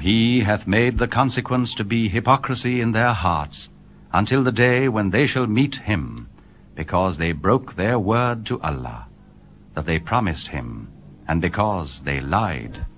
he hath made the consequence to be hypocrisy in their hearts, until the day when they shall meet him, because they broke their word to Allah, that they promised him, and because they lied.